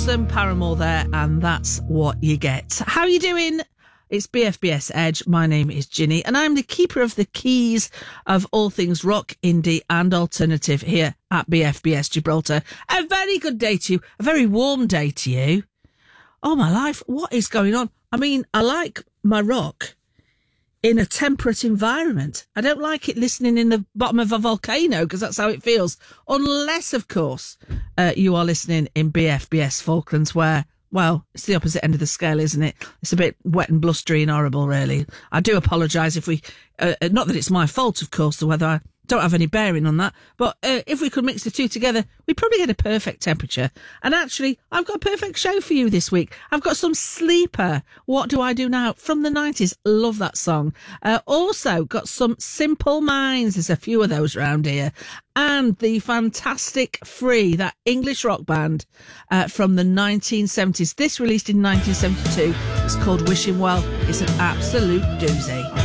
Awesome Paramore there, and that's what you get. How are you doing? It's BFBS Edge. My name is Ginny, and I'm the keeper of the keys of all things rock, indie, and alternative here at BFBS Gibraltar. A very good day to you. A very warm day to you. Oh, my life. What is going on? I mean, I like my rock in a temperate environment. I don't like it listening in the bottom of a volcano, because that's how it feels. Unless, of course, you are listening in BFBS Falklands, where, well, it's the opposite end of the scale, isn't it? It's a bit wet and blustery and horrible, really. I do apologise if we... not that it's my fault, of course, the weather. I don't have any bearing on that. But if we could mix the two together, we'd probably get a perfect temperature. And actually, I've got a perfect show for you this week. I've got some Sleeper, What Do I Do Now, from the 90s. Love that song. Also got some Simple Minds. There's a few of those around here. And the fantastic Free, that English rock band from the 1970s. This released in 1972. It's called Wishing Well. It's an absolute doozy.